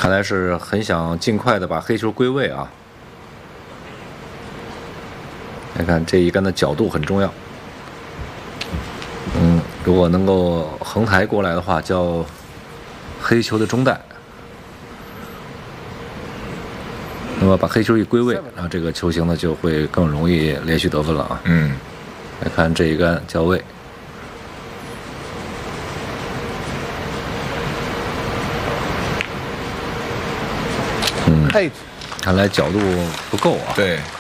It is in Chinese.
看来是很想尽快的把黑球归位啊。来看这一杆的角度很重要。如果能够横抬过来的话，叫黑球的中带。那么把黑球一归位，然后这个球形呢就会更容易连续得分了啊。来看这一杆叫位。看来角度不够啊。 对。